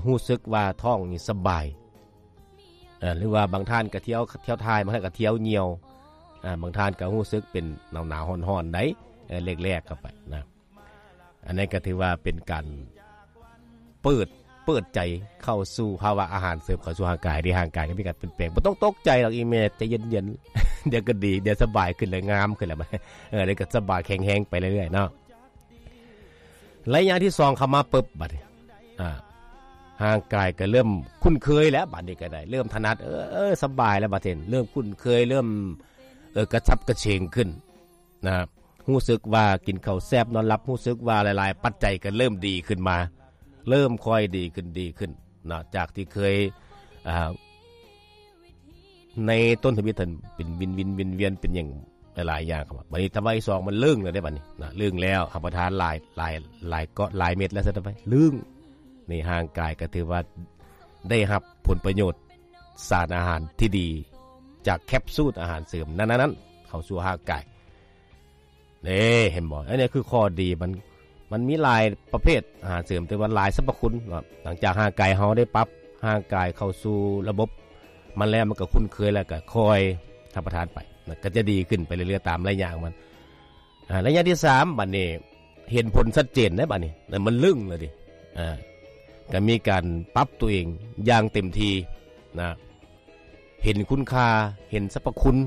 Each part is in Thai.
รู้สึกว่าท้องนี่สบายหรือว่าบางท่านก็เที่ยวทายบางท่านก็เที่ยวเหี่ยวบางท่านก็รู้สึกเป็นหนาวๆร้อนๆได้แรกๆเข้าไปนะอันนี้ก็ถือว่าเป็นการเปิดใจเข้าสู่ภาวะอาหารเสริมเข้าสู่ร่างกายที่ร่างกายก็มีการเปลี่ยนแปลงบ่ต้องตกใจหรอกอีเมใจเย็นๆ เดี๋ยวก็ดีเดี๋ยวสบายขึ้นเลยงามขึ้นแล้วเดี๋ยวก็สบายแข็งแรงไปเรื่อยๆเนาะระยะที่2เข้ามาปึ๊บบัดนี้ร่างกายก็เริ่มคุ้นเคยแล้วบัดนี้ก็ได้เริ่มถนัดสบายแล้วบัดนี้เริ่มคุ้นเคยเริ่มกระชับกระเฉงขึ้นนะรู้สึกว่ากินข้าวแซ่บนอนหลับรู้สึกว่าหลายๆปัจจัยก็เริ่มดีขึ้นมาเริ่มค่อยดีขึ้นนะจากที่เคยในต้นทวิตเป็นวินเวียนเป็นอย่างหลายอย่างครับบัดนี้ทำไม2มันเลื่องเลยได้บัดนี้นะเลื่องแล้วรับประทานหลายเม็ดแล้วซะทำไมเลื่องนี่ร่างกายก็ถือว่าได้รับผลประโยชน์สารอาหารที่ดีจากแคปซูลอาหารเสริมนั้นเข้าสู่ร่างกายนี่เห็นบ่อันนี้คือข้อดีมันมีหลายประเภทอาหารเสริมแต่ว่าหลายสรรพคุณหลังจากร่างกายเฮาได้ปรับร่างกายเข้าสู่ระบบมันแล้วมันก็คุ้นเคยแล้วก็คอยรับประทานไปก็จะดีขึ้นไปเรื่อยๆตามระยะของมันระยะที่3บัดนี้เห็นผลชัดเจนนะบัดนี้มันลึ่งเลยดิก็มีการปรับตัวเองอย่างเต็มทีนะเห็นคุณค่าเห็นสรรพคุณ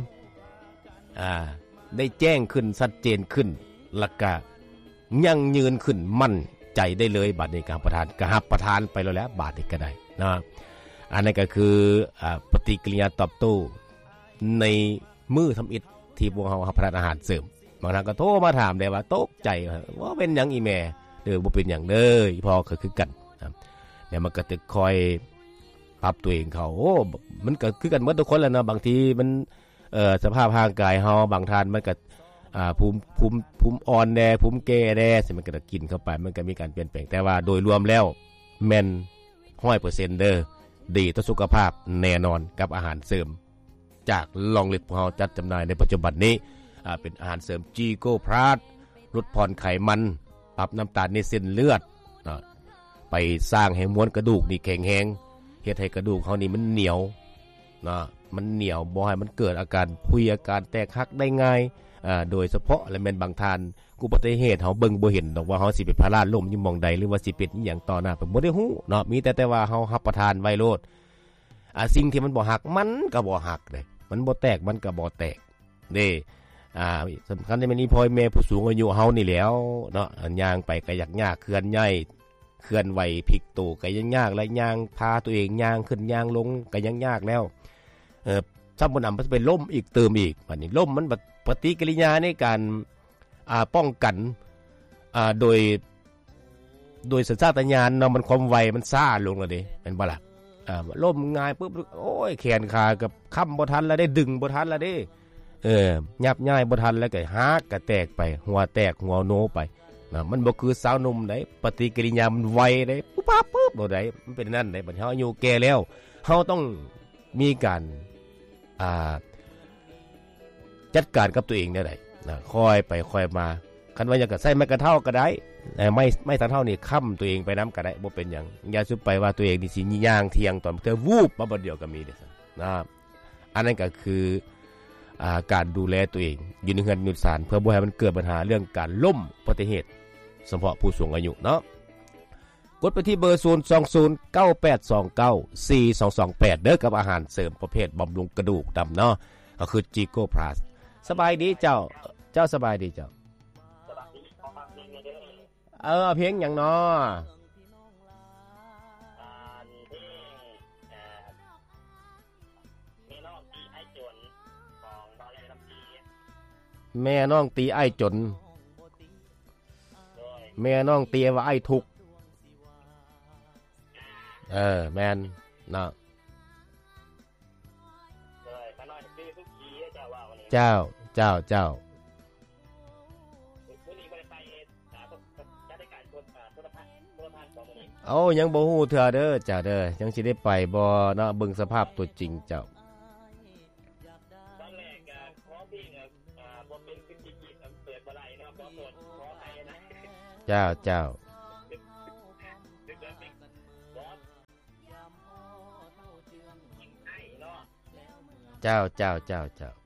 ได้แจ้งขึ้นชัดเจนขึ้นแล้วก็ยั่งยืนขึ้นมั่นใจได้เลยบัดนี้การประทานก็รับประทานไปแล้วบาดนี้ก็ได้นะอันนั้นก็คือปฏิกิริยาตอบโต้ในมื้อทำอิฐที่พวกเรารับประทานอาหารเสริมบางท่านก็โทรมาถามได้ว่าตกใจว่าเป็นหยังอีแม่บ่เป็นหยังเด้อพอคือกันเนี่ยมันก็จะคอยปรับตัวเองเขามันก็คือกันหมดทุกคนแหละนะบางทีมันสภาพร่างกายเฮาบางท่านมันก็ภูมิอ่อนแน่ภูมิแก่แน่สิมันก็จะกินเข้าไปมันก็มีการเปลี่ยนแปลงแต่ว่าโดยรวมแล้วแม่น 100% เด้อดีต่อสุขภาพแน่นอนกับอาหารเสริมจากลองลิดของเฮาจัดจำหน่ายในปัจจุบันนี้เป็นอาหารเสริมจีโก้พลัสลดผ่อนไขมันปรับน้ำตาลในเส้นเลือดไปสร้างให้มวลกระดูกนี่แข็งแรงเฮ็ดให้กระดูกเฮานี่มันเหนียวมันเหนียวบ่ให้มันเกิดอาการพุยอาการแตกหักได้ง่ายโดยเฉพาะและแม่นบางท่านอุบัติเหตุเฮาเบิ่งบ่เห็นดอกว่าเฮาสิไปพลาดล้มอยู่หม่องใดหรือว่าสิเป็นอีหยังต่อหน้าเพิ่นบ่ได้ฮู้เนาะมีแต่ว่าเฮารับประทานไว้โลดสิ่งที่มันบ่หักมันก็บ่หักเด้มันบ่แตกมันก็บ่แตกเด้สำคัญที่มันอีพ่อแม่ผู้สูงอายุเฮานี่แหล้วเนาะย่างไปก็ยากเคลื่อนย้ายเคลื่อนไหวพลิกตัวก็ยังยากและย่างพาตัวเองย่างขึ้นย่างลงก็ยังยากแล้วถ้าบ่นำมันจะไปล้มอีกเติมอีกบัดนี้ล้มมันปฏิกิริยาในการป้องกันโดยสัญชาตญาณเนาะมันความไวมันซ่าลงแล้วเด้แม่นบ่ล่ะล้มง่ายปึ๊บโอ้ยแขนขากับค้ำบ่ทันแล้วได้ดึงบ่ทันแล้วเด้ยับย้ายบ่ทันแล้วก็หักก็แตกไปหัวแตกหัวโนไปมันบ่คือสาวหนุ่มได้ปฏิกิริยามันไวได้ปุ๊บปั๊บปุ๊บบ่ได้มันเป็นนั่นได้บัดเฮาอายุแก่แล้วเฮาต้องมีการจัดการกับตัวเองได้ค่อยไปค่อยมาคันว่าอยากจะใส่ไม้กระเท่าก็ได้ไม่ทันเท่านี่ค้ำตัวเองไปน้ำก็ได้บ่เป็นหยังอย่าสุดไปว่าตัวเองนี่สิย่างเที่ยงตอนเธอวูบมาบัดเดียวก็มีเด้ออันนั้นก็คือการดูแลตัวเองอยู่ในเฮือนอยู่ศาลเพื่อบ่ให้มันเกิดปัญหาเรื่องการล้มอุบัติเหตุเฉพาะผู้สูงอายุเนาะกดไปที่เบอร์02098294228เด้อกับอาหารเสริมประเภทบำรุงกระดูกดำเนาะก็คือจีโก้พลัสสบายดีเจ้าสบายดีเจ้าเพลงหยังเนาะแม่น้องตีไอ้จนแม่น้องตีว่าไอ้ทุกแม่นนะเจ้าเอายังบ่ฮู้เถื่อเด้อจ้าเด้อยังสิได้ไปบ่เนาะเบิ่งสภาพตัวจริงเจ้าเจ้าเจ้าเจ้าเจ้าเจ้า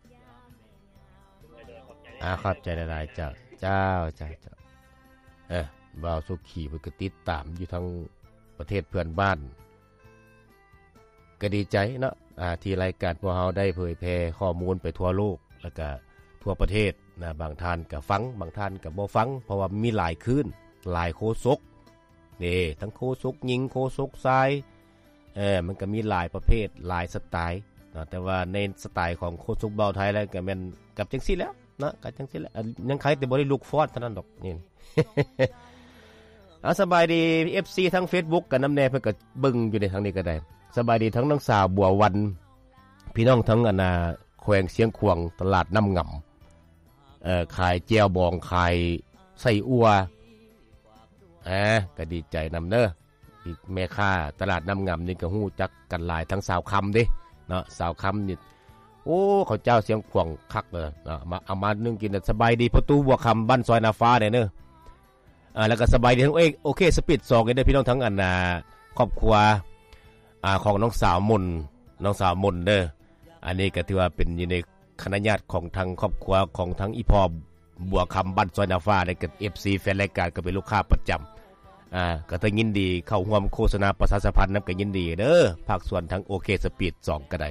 ขอบใจหลายๆเจ้าเจ้าเจ้าเจ้าบ่าวสุขีเพิ่นก็ติดตามอยู่ทั้งประเทศเพื่อนบ้านก็ดีใจเนาะที่รายการพวกเฮาได้เผยแพร่ข้อมูลไปทั่วโลกแล้วก็ทั่วประเทศนะบางท่านก็ฟังบางท่านก็บ่ฟังเพราะว่ามีหลายคลื่นหลายโคศกนี่ทั้งโคศกหญิงโคศกชายมันก็มีหลายประเภทหลายสไตล์นะแต่ว่าในสไตล์ของโคศกเบาไทยแล้วก็แม่นกับจังซี่แล้วนะกับจังซี่แหละยังใครแต่บ่ได้ลูกฟอดเท่านั้นดอกนี่ สบายดี FC ทั้ง Facebook กับน้ำแน่เพิ่นก็เบิ่งอยู่ในทางนี้ก็ได้สบายดีทั้งน้องสาวบัววันพี่น้องทั้งแขวงเสียงขวางตลาดน้ำงำขายแจ่วบองขายไส้อั่วก็ดีใจนำเด้ออีกแม่ค้าตลาดน้ำงำนี่ก็ฮู้จักกันหลายทั้งสาวคำเด้เนาะสาวคำนี่โอ้เขาเจ้าเสียงขวางคักเลยเนาะเอามานึ่งกินสบายดีประตูบัวคำบ้านซอยนาฟ้าเนี่ยเด้อแล้วก็สบายดีทั้งโอเคสปีด2กันเด้อพี่น้องทั้งครอบครัวของน้องสาวมนเด้ออันนี้ก็ถือว่าเป็นอยู่ในคณะญาติของทางครอบครัวของทั้งอีพอบัวคำบ้านซอยนาฟ้าได้กับ FC แฟนรายการก็เป็นลูกค้าประจำก็ต้องยินดีเข้าร่วมโฆษณาประชาสัมพันธ์นำก็ยินดีเด้อภาคส่วนทั้งโอเคสปีด2ก็ได้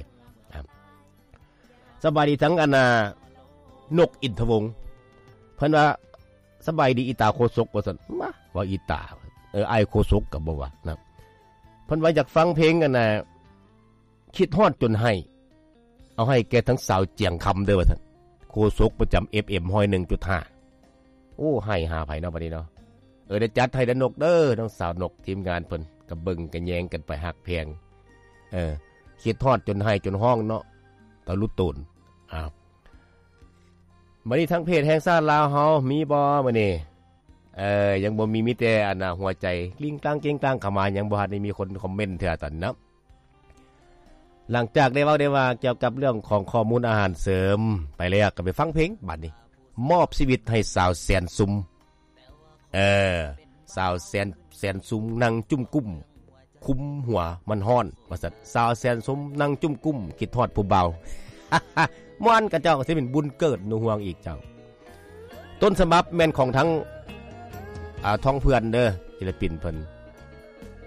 สบายดีทั้งนกอินทวงศ์เพิ่นว่าสบายดีอีตาโคศกว่าซั่นมาว่าอีตาไอโคศกก็บ่ว่านะเพิ่นว่าอยากฟังเพลงคิดฮอดจนให้เอาให้แกทั้งสาวเจียงคำเด้อว่าซั่นโคศกประจำ FM 101.5 โอ้ให้หาไผเนาะบัดนี้เนาะได้จัดให้ดนกเด้อน้องสาวนกทีมงานเพิ่นก็เบิ่งกันแยงกันไปฮักเพลงคิดฮอดจนให้จนห้องเนาะตะลุตูนมื้อนี้ทั้งเพจแห่งชาติลาวเฮามีบ่มื้อนี้ยังบ่มีแต่หัวใจกลิ้งกลางเก่งกลางเข้ามายังบ่ทันได้มีคนคอมเมนต์เทื่อตันเนาะหลังจากได้เว้าได้ว่าเกี่ยวกับเรื่องของข้อมูลอาหารเสริมไปแล้วก็ไปฟังเพลงบัดนี้มอบชีวิตให้สาวแสนซุมสาวแสนซุมนั่งจุ่มกุ้มคุมหัวมันฮ้อนว่าซั่นสาวแสนซุมนั่งจุ่มกุ้มคิดฮอดผู้เบา ม่วนกะเจ้าสิเป็นบุญเกิดหนูห่วงอีกเจ้าต้นฉบับแม่นของทั้งท้องเพื่อนเด้อศิลปินเพิ่น